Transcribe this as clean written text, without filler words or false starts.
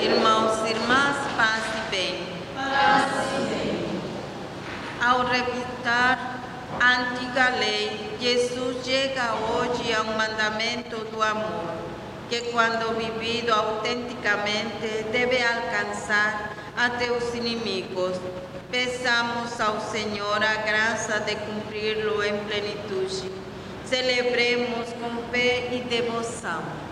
Irmãos e irmãs, paz e bem. Paz e bem. Ao revisitar a antiga lei, Jesus chega hoje a um mandamento do amor, que quando vivido autenticamente deve alcançar até os inimigos. Peçamos ao Senhor a graça de cumpri-lo em plenitude. Celebremos com fé e devoção.